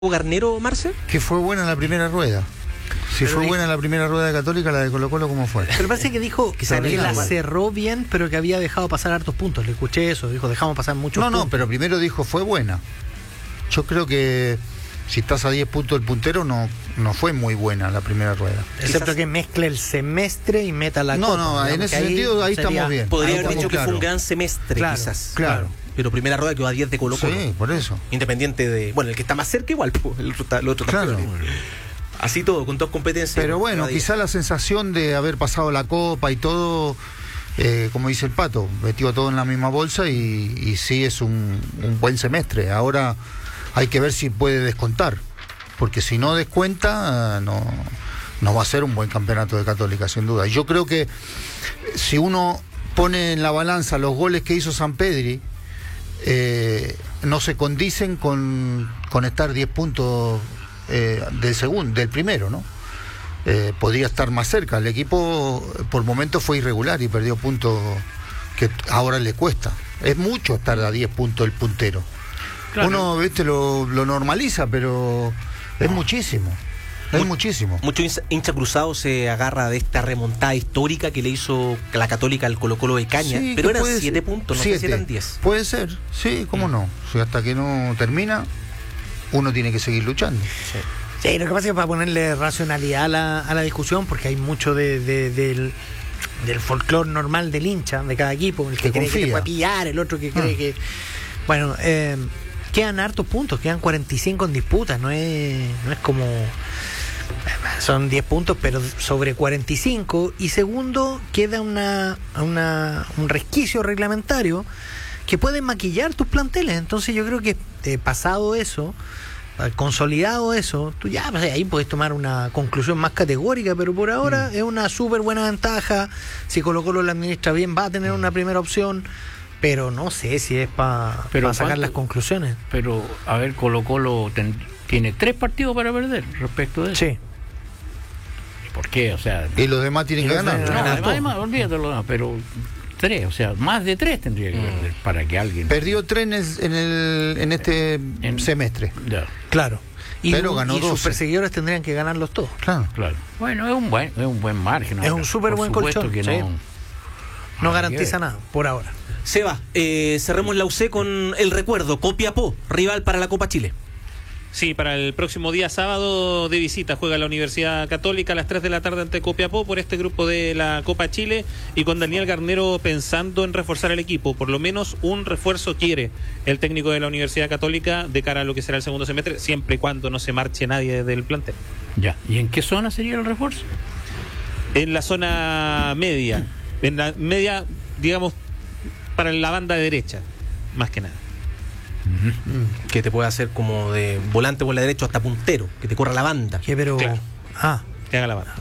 Garnero, Marce? Que fue buena la primera rueda. Si fue buena la primera rueda de Católica, la de Colo-Colo, ¿cómo fue? Pero parece que dijo que la cerró bien, pero que había dejado pasar hartos puntos. Le escuché eso, dijo, dejamos pasar muchos puntos. No, pero primero dijo, fue buena. Yo creo que si estás a 10 puntos del puntero, no fue muy buena la primera rueda. Excepto que mezcle el semestre y meta la copa. No, en ese sentido ahí estamos bien. Podría haber dicho que fue un gran semestre, quizás. Claro. Pero primera rueda quedó a 10 de Colo-Colo. Sí, por eso. Independiente de... Bueno, el que está más cerca igual, el otro claro. Así todo, con dos competencias. Pero bueno, quizá la sensación de haber pasado la copa y todo, como dice el Pato, metió todo en la misma bolsa y sí es un buen semestre. Ahora hay que ver si puede descontar, porque si no descuenta, no va a ser un buen campeonato de Católica, sin duda. Yo creo que si uno pone en la balanza los goles que hizo Sampedri, no se condicen con estar 10 puntos del primero, ¿no? Podría estar más cerca. El equipo por momentos fue irregular y perdió puntos que ahora le cuesta. Es mucho estar a 10 puntos del puntero. Claro. Uno, viste, lo normaliza, pero es muchísimo. Es muchísimo. Mucho hincha cruzado se agarra de esta remontada histórica que le hizo la Católica al Colo-Colo de Caña, sí, pero eran 7 puntos, no sé si eran 10. Puede ser, sí, cómo no. O sea, hasta que no termina, uno tiene que seguir luchando. Sí, lo que pasa es que para ponerle racionalidad a la discusión, porque hay mucho del folclore normal del hincha, de cada equipo, el que cree que te puede pillar, el otro que cree que... Bueno, quedan hartos puntos, quedan 45 en disputa, no es como... Son 10 puntos, pero sobre 45. Y segundo, queda un resquicio reglamentario que puede maquillar tus planteles. Entonces yo creo que pasado eso, consolidado eso, tú ya ahí puedes tomar una conclusión más categórica, pero por ahora es una súper buena ventaja. Si Colo-Colo la administra bien, va a tener una primera opción, pero no sé si es para sacar las conclusiones. Pero, a ver, Colo-Colo tiene 3 partidos para perder respecto de eso. Sí. ¿Por qué? O sea... Y los demás tienen que ganar. No, además, olvídalo, pero 3, o sea, más de 3 tendría que perder para que alguien... Perdió 3 en este semestre. Ya. Claro. Pero ganó 12. Sus perseguidores tendrían que ganarlos todos. Claro. Bueno, es un buen margen. Es un súper buen colchón. Que sí. No garantiza nada, por ahora. Seba, cerremos la UC con el recuerdo. Copiapó, rival para la Copa Chile. Sí, para el próximo día sábado de visita juega la Universidad Católica a las 3 de la tarde ante Copiapó por este grupo de la Copa Chile, y con Daniel Garnero pensando en reforzar el equipo. Por lo menos un refuerzo quiere el técnico de la Universidad Católica de cara a lo que será el segundo semestre, siempre y cuando no se marche nadie del plantel. Ya. ¿Y en qué zona sería el refuerzo? En la zona media, en la media, digamos, para la banda derecha, más que nada. Que te puede hacer como de volante por la derecha hasta puntero, que te corra la banda. Pero... Claro. Que haga la banda.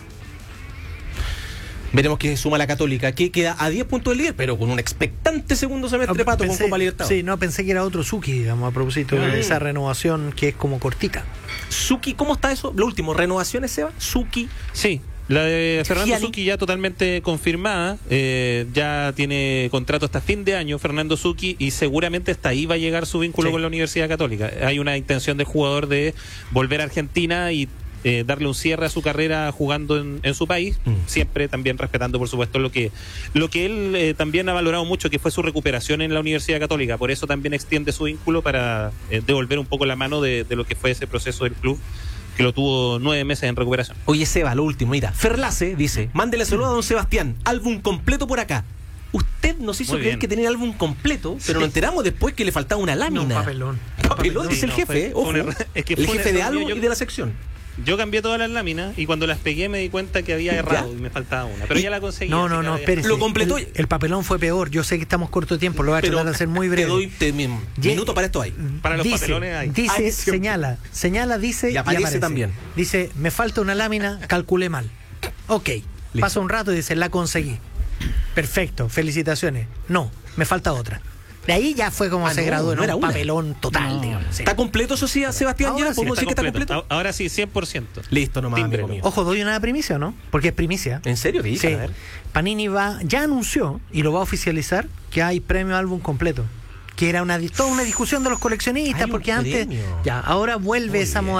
Veremos qué suma la Católica, que queda a 10 puntos del líder, pero con un expectante segundo semestre, Pato, con Copa Libertadores. Sí, pensé que era otro Suki, digamos, a propósito de esa renovación que es como cortita. Suki, ¿cómo está eso? Lo último, ¿renovaciones, Seba? Suki. Sí. La de Fernando Suki ya totalmente confirmada, ya tiene contrato hasta fin de año Fernando Suki, y seguramente hasta ahí va a llegar su vínculo con la Universidad Católica. Hay una intención del jugador de volver a Argentina y darle un cierre a su carrera jugando en su país, siempre también respetando, por supuesto, lo que él también ha valorado mucho, que fue su recuperación en la Universidad Católica. Por eso también extiende su vínculo para devolver un poco la mano de lo que fue ese proceso del club, que lo tuvo 9 meses en recuperación. Oye, Seba, lo último, mira, Ferlace dice, mándele saludo a don Sebastián, álbum completo por acá. Usted nos hizo creer que tenía el álbum completo, pero nos enteramos después que le faltaba una lámina. No, papelón. Papelón, dice el jefe, ojo, es que el jefe de álbum y de la sección. Yo cambié todas las láminas y cuando las pegué me di cuenta que había errado y me faltaba una. Pero ya la conseguí. No, espérese. Lo completó. El papelón fue peor. Yo sé que estamos corto de tiempo, lo voy a tratar de hacer muy breve. Te doy minuto para esto ahí. Para los papelones hay. Dice, señala, dice y aparece también. Dice, me falta una lámina, calculé mal. Ok, listo. Pasa un rato y dice, la conseguí. Perfecto, felicitaciones. No, me falta otra. De ahí ya fue como se graduó en un papelón total. Digamos, sí. ¿Está completo eso sí, Sebastián? Ahora ¿Ya podemos decir que está completo? Ahora sí, 100%. Listo nomás, amigo mío. Ojo, doy una primicia, ¿no? Porque es primicia. ¿En serio? ¿Qué dice? Sí. Panini ya anunció y lo va a oficializar que hay premio álbum completo. que era toda una discusión de los coleccionistas, Hay porque un antes, premio. ya, ahora vuelve Muy esa bien.